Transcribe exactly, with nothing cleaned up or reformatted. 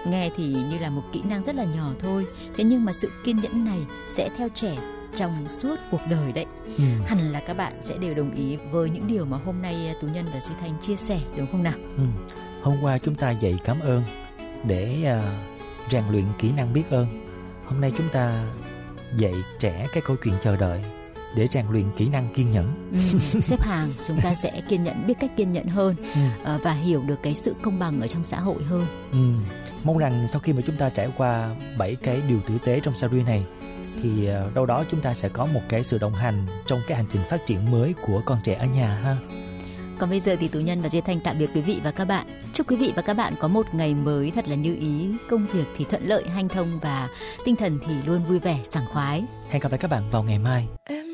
Nghe thì như là một kỹ năng rất là nhỏ thôi, thế nhưng mà sự kiên nhẫn này sẽ theo trẻ trong suốt cuộc đời đấy. Ừ. Hẳn là các bạn sẽ đều đồng ý với những điều mà hôm nay Tú Nhân và Duy Thanh chia sẻ, đúng không nào? Ừ. Hôm qua chúng ta dạy cảm ơn để uh, rèn luyện kỹ năng biết ơn. Hôm nay chúng ta dạy trẻ cái câu chuyện chờ đợi để rèn luyện kỹ năng kiên nhẫn. Ừ, xếp hàng chúng ta sẽ kiên nhẫn, biết cách kiên nhẫn hơn, ừ. uh, và hiểu được cái sự công bằng ở trong xã hội hơn. Ừ. Mong rằng sau khi mà chúng ta trải qua bảy cái điều tử tế trong series này thì uh, đâu đó chúng ta sẽ có một cái sự đồng hành trong cái hành trình phát triển mới của con trẻ ở nhà ha. Còn bây giờ thì Tú Nhân và Duy Thanh tạm biệt quý vị và các bạn. Chúc quý vị và các bạn có một ngày mới thật là như ý, công việc thì thuận lợi, hanh thông và tinh thần thì luôn vui vẻ, sảng khoái. Hẹn gặp lại các bạn vào ngày mai.